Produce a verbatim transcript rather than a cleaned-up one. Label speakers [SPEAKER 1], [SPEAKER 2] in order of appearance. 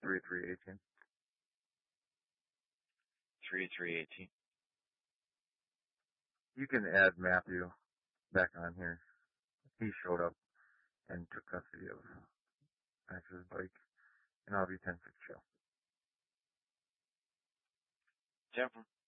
[SPEAKER 1] three three eighteen.
[SPEAKER 2] three three eighteen.
[SPEAKER 1] You can add Matthew back on here. He showed up and took custody of Max's bike, and I'll be ten six show.
[SPEAKER 2] Jennifer.